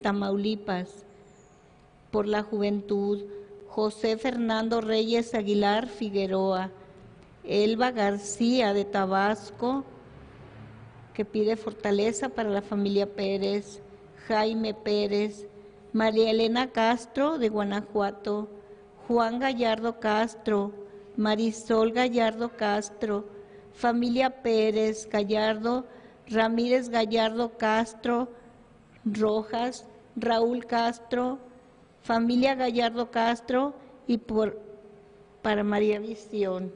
Tamaulipas. Por la juventud, José Fernando Reyes Aguilar Figueroa. Elba García de Tabasco, que pide fortaleza para la familia Pérez. Jaime Pérez. María Elena Castro de Guanajuato. Juan Gallardo Castro. Marisol Gallardo Castro. Familia Pérez Gallardo. Ramírez Gallardo Castro Rojas. Raúl Castro. Familia Gallardo Castro y para María Visión.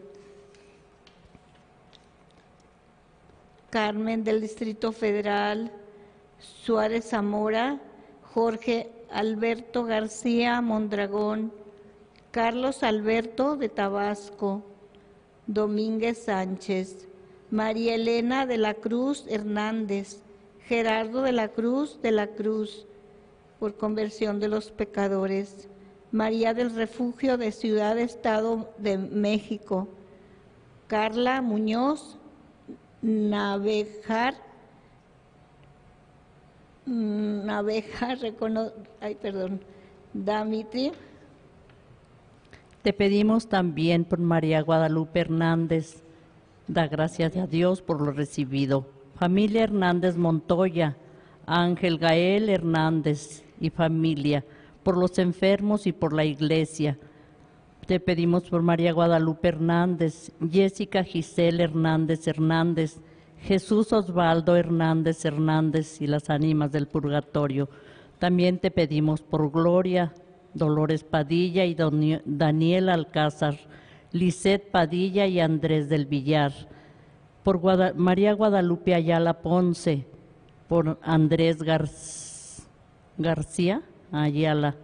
Carmen del Distrito Federal, Suárez Zamora, Jorge Alberto García Mondragón, Carlos Alberto de Tabasco, Domínguez Sánchez, María Elena de la Cruz Hernández, Gerardo de la Cruz, por conversión de los pecadores, María del Refugio de Ciudad Estado de México, Carla Muñoz Navejar, Damitri. Te pedimos también por María Guadalupe Hernández, da gracias a Dios por lo recibido. Familia Hernández Montoya, Ángel Gael Hernández y familia, por los enfermos y por la iglesia. Te pedimos por María Guadalupe Hernández, Jessica Giselle Hernández Hernández, Jesús Osvaldo Hernández Hernández y las ánimas del purgatorio. También te pedimos por Gloria Dolores Padilla y Daniel Alcázar, Lisette Padilla y Andrés del Villar, por María Guadalupe Ayala Ponce, por Andrés García Ayala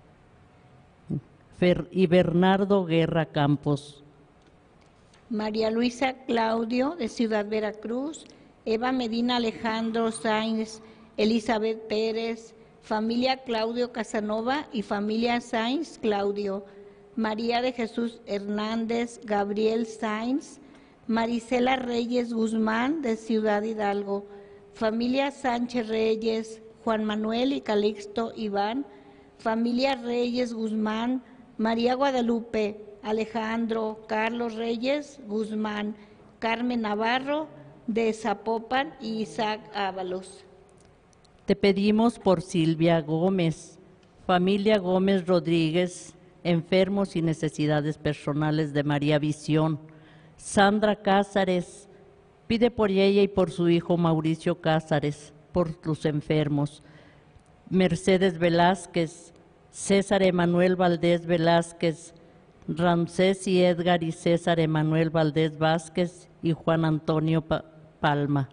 y Bernardo Guerra Campos. María Luisa Claudio de Ciudad Veracruz, Eva Medina Alejandro Sáenz, Elizabeth Pérez, familia Claudio Casanova y familia Sáenz Claudio, María de Jesús Hernández, Gabriel Sáenz, Marisela Reyes Guzmán de Ciudad Hidalgo, familia Sánchez Reyes, Juan Manuel y Calixto Iván, familia Reyes Guzmán, María Guadalupe, Alejandro, Carlos Reyes Guzmán, Carmen Navarro de Zapopan y Isaac Ábalos. Te pedimos por Silvia Gómez, familia Gómez Rodríguez, enfermos y necesidades personales de María Visión. Sandra Cázares, pide por ella y por su hijo Mauricio Cázares, por los enfermos. Mercedes Velázquez, César Emanuel Valdés Velázquez, Ramsés y Edgar y César Emanuel Valdés Vázquez y Juan Antonio Palma.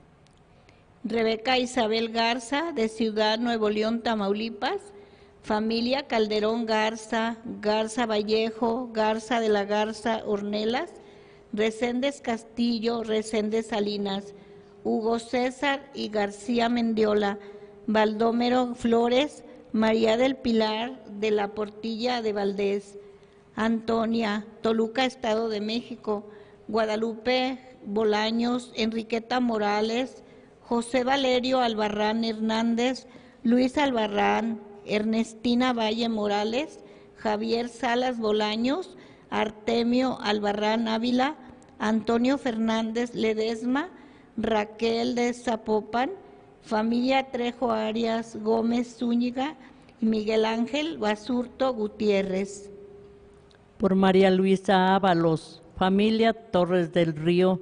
Rebeca Isabel Garza, de Ciudad Nuevo León, Tamaulipas, familia Calderón Garza, Garza Vallejo, Garza de la Garza Ornelas, Reséndez Castillo, Reséndez Salinas, Hugo César y García Mendiola, Baldomero Flores, María del Pilar de la Portilla de Valdés, Antonia, Toluca, Estado de México, Guadalupe Bolaños, Enriqueta Morales, José Valerio Albarrán Hernández, Luis Albarrán, Ernestina Valle Morales, Javier Salas Bolaños, Artemio Albarrán Ávila, Antonio Fernández Ledesma, Raquel de Zapopan, familia Trejo Arias Gómez Zúñiga y Miguel Ángel Basurto Gutiérrez. Por María Luisa Ábalos, familia Torres del Río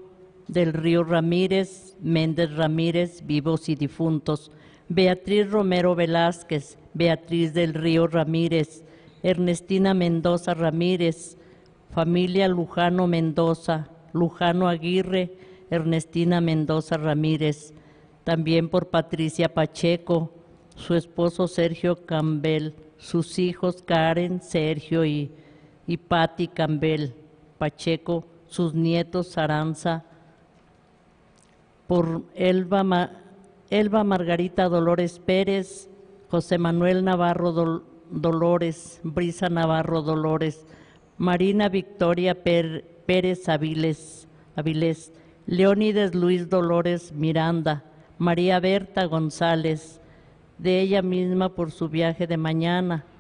Ramírez, Méndez Ramírez, vivos y difuntos. Beatriz Romero Velázquez, Beatriz del Río Ramírez, Ernestina Mendoza Ramírez, familia Lujano Mendoza, Lujano Aguirre, Ernestina Mendoza Ramírez. También por Patricia Pacheco, su esposo Sergio Campbell, sus hijos Karen, Sergio y Patti Campbell Pacheco, sus nietos Aranza. Por Elba Margarita Dolores Pérez, José Manuel Navarro Dolores, Brisa Navarro Dolores, Marina Victoria Pérez Avilés, Leónides Luis Dolores Miranda, María Berta González, de ella misma por su viaje de mañana.